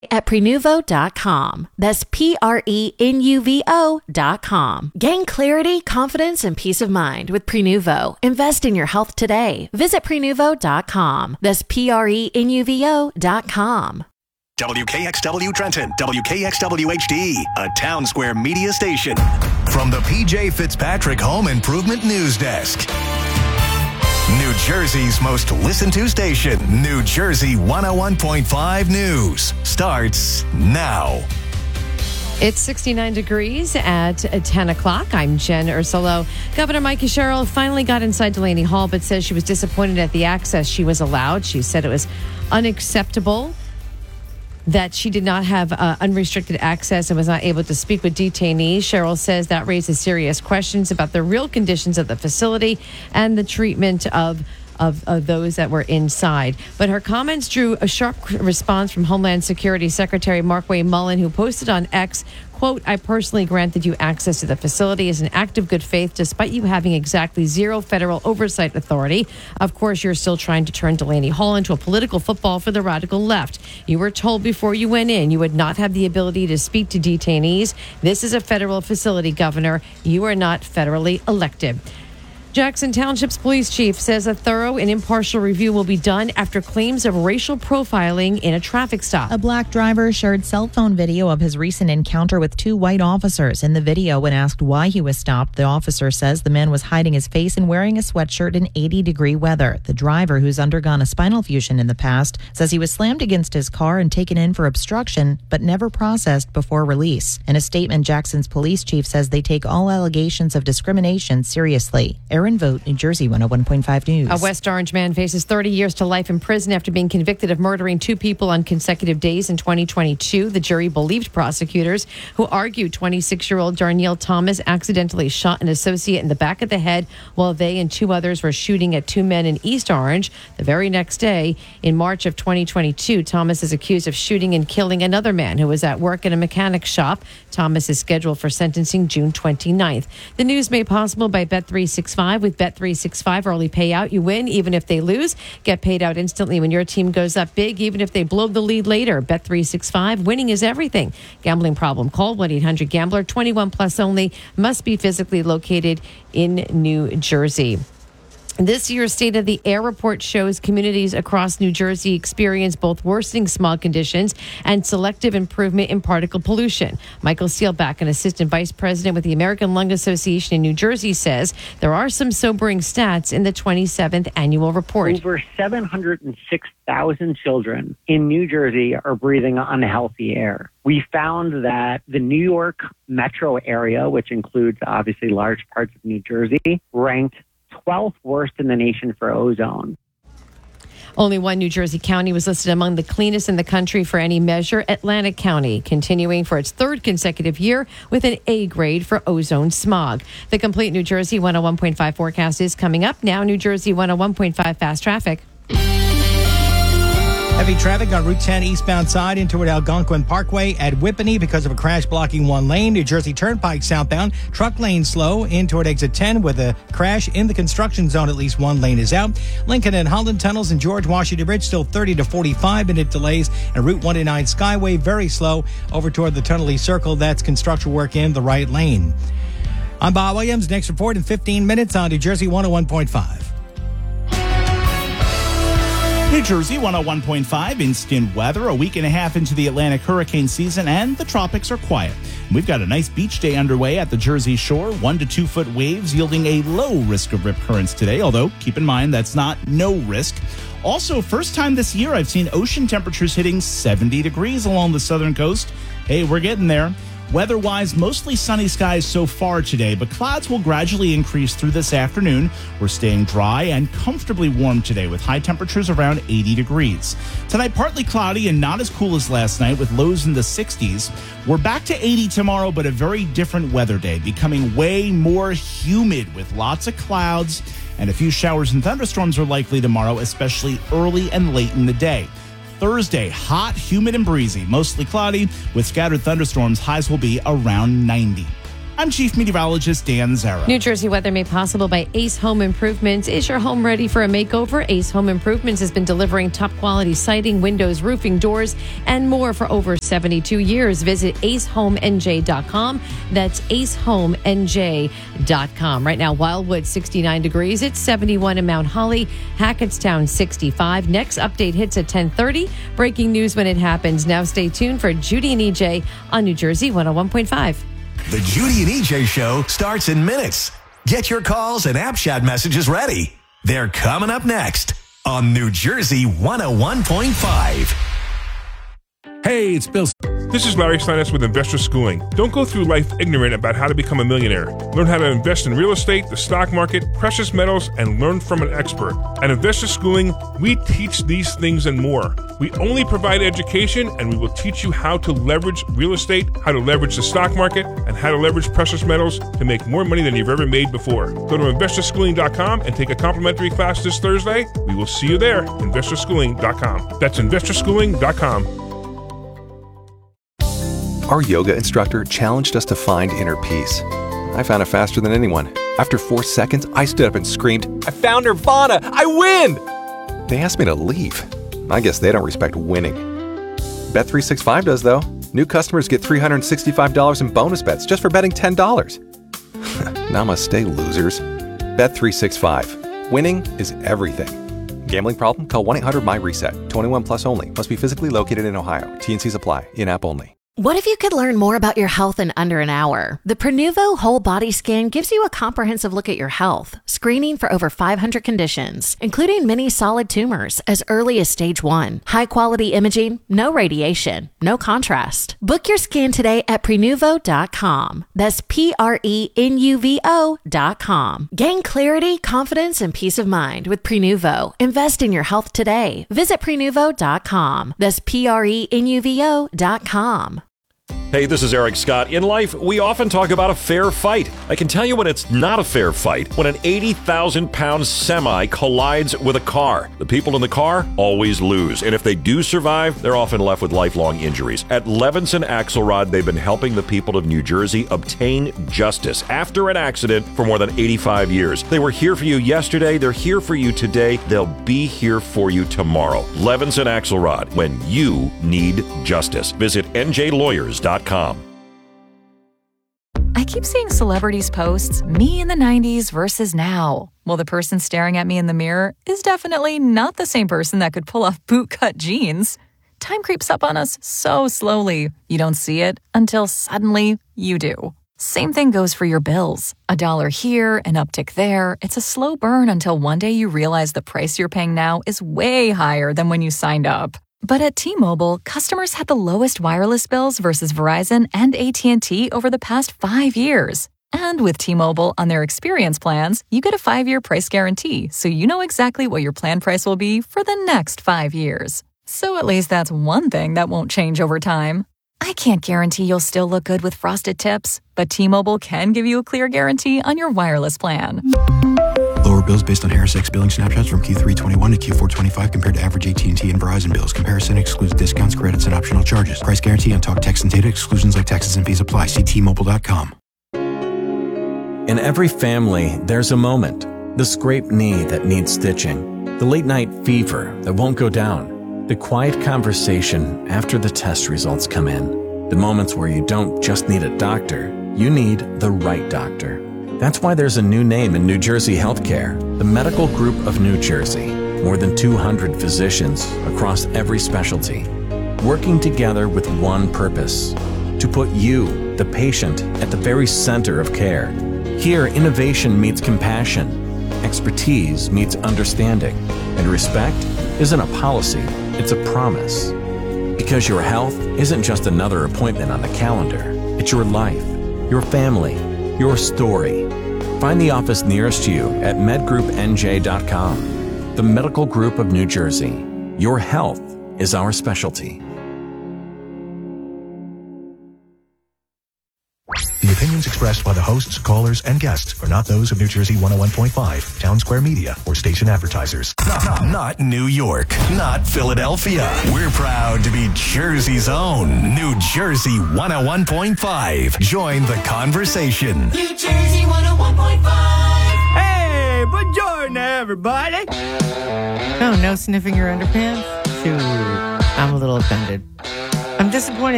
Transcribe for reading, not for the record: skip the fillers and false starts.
at Prenuvo.com. That's Prenuvo.com. Gain clarity, confidence, and peace of mind with Prenuvo. Invest in your health today. Visit Prenuvo.com. That's Prenuvo.com. WKXW Trenton, WKXW HD, a Town Square media station. From the PJ Fitzpatrick Home Improvement News Desk. New Jersey's most listened to station, New Jersey 101.5 News, starts now. It's 69 degrees at 10 o'clock. I'm Jen Ursulo. Governor Mike Sherrill finally got inside Delaney Hall, but says she was disappointed at the access she was allowed. She said it was unacceptable that she did not have unrestricted access and was not able to speak with detainees. Sherrill says that raises serious questions about the real conditions of the facility and the treatment of those that were inside. But her comments drew a sharp response from Homeland Security Secretary Markway Mullen, who posted on X, quote, "I personally granted you access to the facility as an act of good faith, despite you having exactly zero federal oversight authority. Of course, you're still trying to turn Delaney Hall into a political football for the radical left. You were told before you went in you would not have the ability to speak to detainees. This is a federal facility, Governor. You are not federally elected." Jackson Township's police chief says a thorough and impartial review will be done after claims of racial profiling in a traffic stop. A black driver shared cell phone video of his recent encounter with two white officers. In the video, when asked why he was stopped, the officer says the man was hiding his face and wearing a sweatshirt in 80-degree weather. The driver, who's undergone a spinal fusion in the past, says he was slammed against his car and taken in for obstruction, but never processed before release. In a statement, Jackson's police chief says they take all allegations of discrimination seriously. Aaron Vogt, New Jersey 101.5 News. A West Orange man faces 30 years to life in prison after being convicted of murdering two people on consecutive days in 2022. The jury believed prosecutors who argued 26-year-old Darnielle Thomas accidentally shot an associate in the back of the head while they and two others were shooting at two men in East Orange. The very next day, in March of 2022, Thomas is accused of shooting and killing another man who was at work in a mechanic shop. Thomas is scheduled for sentencing June 29th. The news made possible by Bet365. With Bet365 early payout, you win even if they lose. Get paid out instantly when your team goes up big, even if they blow the lead later. Bet365, winning is everything. Gambling problem? Call 1-800-GAMBLER. 21 plus only. Must be physically located in New Jersey. This year's State of the Air report shows communities across New Jersey experience both worsening smog conditions and selective improvement in particle pollution. Michael Steelback, an assistant vice president with the American Lung Association in New Jersey, says there are some sobering stats in the 27th annual report. Over 706,000 children in New Jersey are breathing unhealthy air. We found that the New York metro area, which includes obviously large parts of New Jersey, ranked 12th worst in the nation for ozone. Only one New Jersey county was listed among the cleanest in the country for any measure, Atlantic County, continuing for its third consecutive year with an A grade for ozone smog. The complete New Jersey 101.5 forecast is coming up now. New Jersey 101.5 fast traffic. Heavy traffic on Route 10 eastbound side in toward Algonquin Parkway at Whippany because of a crash blocking one lane. New Jersey Turnpike southbound, truck lane slow in toward exit 10 with a crash in the construction zone. At least one lane is out. Lincoln and Holland tunnels and George Washington Bridge still 30 to 45 minute delays. And Route 109 Skyway very slow over toward the Tunnelly Circle. That's construction work in the right lane. I'm Bob Williams. Next report in 15 minutes on New Jersey 101.5. New Jersey 101.5 instant weather. A week and a half into the Atlantic hurricane season, and the tropics are quiet. We've got a nice beach day underway at the Jersey Shore. 1 to 2 foot waves yielding a low risk of rip currents today, although keep in mind that's not no risk. Also, first time this year I've seen ocean temperatures hitting 70 degrees along the southern coast. Hey, we're getting there. Weather-wise, mostly sunny skies so far today, but clouds will gradually increase through this afternoon. We're staying dry and comfortably warm today with high temperatures around 80 degrees. Tonight, partly cloudy and not as cool as last night with lows in the 60s. We're back to 80 tomorrow, but a very different weather day, becoming way more humid with lots of clouds, and a few showers and thunderstorms are likely tomorrow, especially early and late in the day. Thursday, hot, humid, and breezy, mostly cloudy with scattered thunderstorms. Highs will be around 90. I'm Chief Meteorologist Dan Zara. New Jersey weather made possible by Ace Home Improvements. Is your home ready for a makeover? Ace Home Improvements has been delivering top quality siding, windows, roofing, doors, and more for over 72 years. Visit acehomenj.com. That's acehomenj.com. Right now, Wildwood 69 degrees. It's 71 in Mount Holly. Hackettstown 65. Next update hits at 10:30. Breaking news when it happens. Now stay tuned for Judy and EJ on New Jersey 101.5. The Judy and EJ Show starts in minutes. Get your calls and app chat messages ready. They're coming up next on New Jersey 101.5. Hey, it's Bill. This is Larry Steiness with Investor Schooling. Don't go through life ignorant about how to become a millionaire. Learn how to invest in real estate, the stock market, precious metals, and learn from an expert. At Investor Schooling, we teach these things and more. We only provide education, and we will teach you how to leverage real estate, how to leverage the stock market, and how to leverage precious metals to make more money than you've ever made before. Go to investorschooling.com and take a complimentary class this Thursday. We will see you there. Investorschooling.com. That's investorschooling.com. Our yoga instructor challenged us to find inner peace. I found it faster than anyone. After 4 seconds, I stood up and screamed, "I found Nirvana! I win!" They asked me to leave. I guess they don't respect winning. Bet365 does, though. New customers get $365 in bonus bets just for betting $10. Namaste, losers. Bet365. Winning is everything. Gambling problem? Call 1-800-MY-RESET. 21 plus only. Must be physically located in Ohio. T&Cs apply. In-app only. What if you could learn more about your health in under an hour? The Prenuvo Whole Body Scan gives you a comprehensive look at your health, screening for over 500 conditions, including many solid tumors as early as stage 1. High-quality imaging, no radiation, no contrast. Book your scan today at Prenuvo.com. That's Prenuvo.com. Gain clarity, confidence, and peace of mind with Prenuvo. Invest in your health today. Visit Prenuvo.com. That's Prenuvo.com. Hey, this is Eric Scott. In life, we often talk about a fair fight. I can tell you when it's not a fair fight, when an 80,000-pound semi collides with a car. The people in the car always lose, and if they do survive, they're often left with lifelong injuries. At Levinson Axelrod, they've been helping the people of New Jersey obtain justice after an accident for more than 85 years. They were here for you yesterday, they're here for you today, they'll be here for you tomorrow. Levinson Axelrod, when you need justice. Visit njlawyers.com. I keep seeing celebrities posts, me in the 90s versus now. Well, the person staring at me in the mirror is definitely not the same person that could pull off bootcut jeans. Time creeps up on us so slowly. You don't see it until suddenly you do. Same thing goes for your bills. $1 here, an uptick there. It's a slow burn until one day you realize the price you're paying now is way higher than when you signed up. But at T-Mobile, customers had the lowest wireless bills versus Verizon and AT&T over the past 5 years. And with T-Mobile on their experience plans, you get a 5-year price guarantee, so you know exactly what your plan price will be for the next 5 years. So at least that's one thing that won't change over time. I can't guarantee you'll still look good with frosted tips, but T-Mobile can give you a clear guarantee on your wireless plan. Lower bills based on HarrisX billing snapshots from Q321 to Q425 compared to average AT&T and Verizon bills. Comparison excludes discounts, credits, and optional charges. Price guarantee on talk, text, and data. Exclusions like taxes and fees apply. See T-Mobile.com. In every family, there's a moment. The scraped knee that needs stitching. The late-night fever that won't go down. The quiet conversation after the test results come in. The moments where you don't just need a doctor, you need the right doctor. That's why there's a new name in New Jersey healthcare, the Medical Group of New Jersey. More than 200 physicians across every specialty, working together with one purpose, to put you, the patient, at the very center of care. Here, innovation meets compassion, expertise meets understanding, and respect isn't a policy, it's a promise. Because your health isn't just another appointment on the calendar, it's your life, your family, your story. Find the office nearest you at medgroupnj.com. The Medical Group of New Jersey. Your health is our specialty. The opinions expressed by the hosts, callers, and guests are not those of New Jersey 101.5, Town Square Media, or station advertisers. Not New York, not Philadelphia. We're proud to be Jersey's own New Jersey 101.5. Join the conversation. New Jersey 101.5. Hey, buongiorno, everybody. Oh, no sniffing your underpants? Shoot, I'm a little offended. I'm disappointed.